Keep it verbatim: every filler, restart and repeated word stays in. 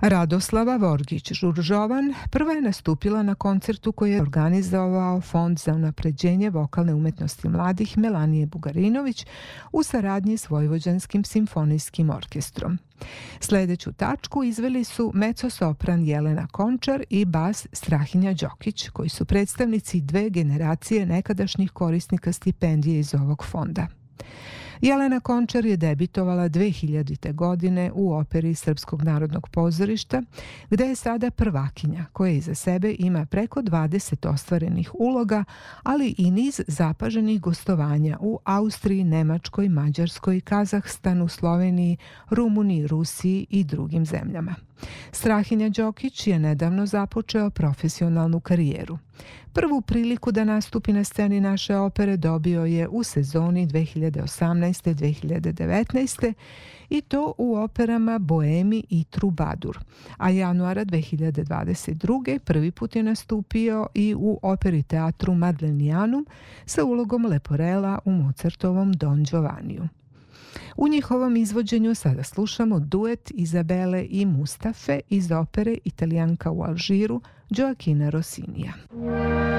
Radoslava Vorgić-Žuržovan prva je nastupila na koncertu koji je organizovao Fond za unapređenje vokalne umetnosti mladih Melanije Bugarinović u saradnji s Vojvođanskim simfonijskim orkestrom. Sljedeću tačku izveli su mecosopran Jelena Končar i bas Strahinja Đokić, koji su predstavnici dve generacije nekadašnjih korisnika stipendije iz ovog fonda. Jelena Končar je debitovala dve hiljadite. godine u operi Srpskog narodnog pozorišta, gde je sada prvakinja, koja iza sebe ima preko dvadeset ostvarenih uloga, ali i niz zapaženih gostovanja u Austriji, Nemačkoj, Mađarskoj, Kazahstanu, Sloveniji, Rumuniji, Rusiji i drugim zemljama. Strahinja Đokić je nedavno započeo profesionalnu karijeru. Prvu priliku da nastupi na sceni naše opere dobio je u sezoni dve hiljade osamnaeste. dve hiljade devetnaeste. i to u operama Boemi i Trubadur, a januara dve hiljade dvadeset druge. prvi put je nastupio i u operi teatru Madlenianum sa ulogom Leporela u Mozartovom Don Giovanniju. U njihovom izvođenju sada slušamo duet Izabele i Mustafe iz opere Italijanka u Alžiru Gioachina Rossinija.